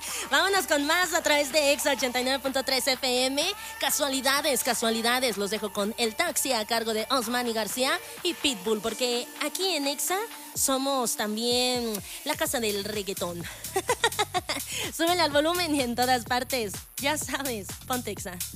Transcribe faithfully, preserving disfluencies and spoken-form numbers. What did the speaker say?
Vámonos con más a través de Exa ochenta y nueve punto tres F M. Casualidades, casualidades. Los dejo con El Taxi a cargo de Osmani García y Pitbull, porque aquí en Exa somos también la casa del reggaetón. Súbele al volumen y en todas partes. Ya sabes, ponte Exa.